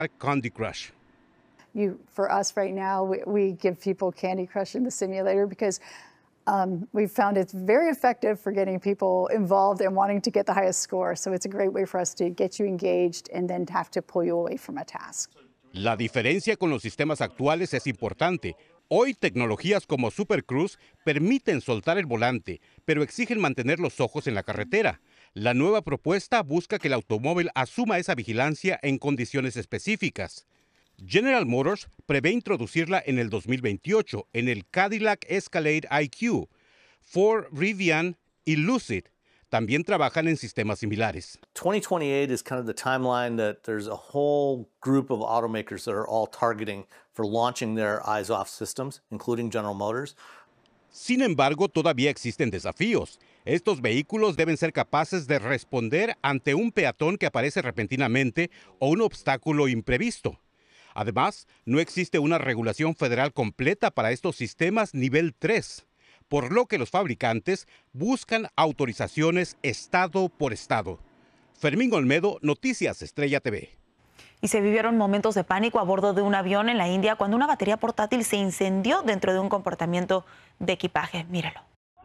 Candy Crush. For us right now, we give people Candy Crush in the simulator because we've found it's very effective for getting people involved and wanting to get the highest score. So it's a great way for us to get you engaged and then have to pull you away from a task. La diferencia con los sistemas actuales es importante. Hoy tecnologías como Super Cruise permiten soltar el volante, pero exigen mantener los ojos en la carretera. La nueva propuesta busca que el automóvil asuma esa vigilancia en condiciones específicas. General Motors prevé introducirla en el 2028 en el Cadillac Escalade IQ. Ford, Rivian y Lucid también trabajan en sistemas similares. 2028 is kind of the timeline that there's a whole group of automakers that are all targeting for launching their eyes-off systems, including General Motors. Sin embargo, todavía existen desafíos. Estos vehículos deben ser capaces de responder ante un peatón que aparece repentinamente o un obstáculo imprevisto. Además, no existe una regulación federal completa para estos sistemas nivel 3, por lo que los fabricantes buscan autorizaciones estado por estado. Fermín Olmedo, Noticias Estrella TV. Y se vivieron momentos de pánico a bordo de un avión en la India cuando una batería portátil se incendió dentro de un compartimiento de equipaje. Míralo.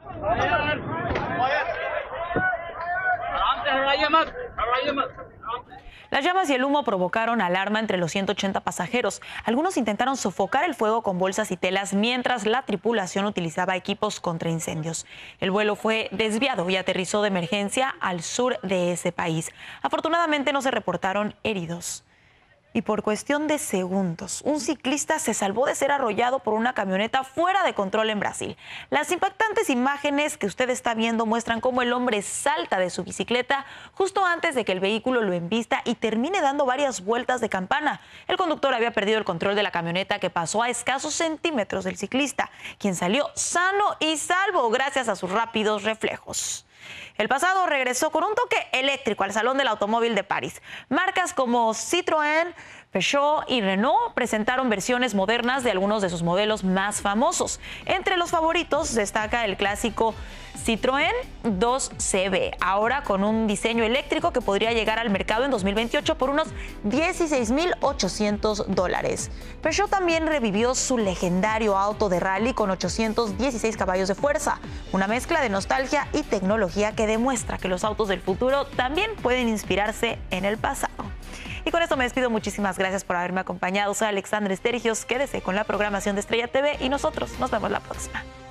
Las llamas y el humo provocaron alarma entre los 180 pasajeros. Algunos intentaron sofocar el fuego con bolsas y telas mientras la tripulación utilizaba equipos contra incendios. El vuelo fue desviado y aterrizó de emergencia al sur de ese país. Afortunadamente no se reportaron heridos. Y por cuestión de segundos, un ciclista se salvó de ser arrollado por una camioneta fuera de control en Brasil. Las impactantes imágenes que usted está viendo muestran cómo el hombre salta de su bicicleta justo antes de que el vehículo lo embista y termine dando varias vueltas de campana. El conductor había perdido el control de la camioneta que pasó a escasos centímetros del ciclista, quien salió sano y salvo gracias a sus rápidos reflejos. El pasado regresó con un toque eléctrico al Salón del Automóvil de París. Marcas como Citroën, Peugeot y Renault presentaron versiones modernas de algunos de sus modelos más famosos. Entre los favoritos destaca el clásico Citroën 2CV, ahora con un diseño eléctrico que podría llegar al mercado en 2028 por unos $16,800. Peugeot también revivió su legendario auto de rally con 816 caballos de fuerza, una mezcla de nostalgia y tecnología que demuestra que los autos del futuro también pueden inspirarse en el pasado. Y con esto me despido. Muchísimas gracias por haberme acompañado. Soy Alexandra Estergios. Quédese con la programación de Estrella TV y nosotros nos vemos la próxima.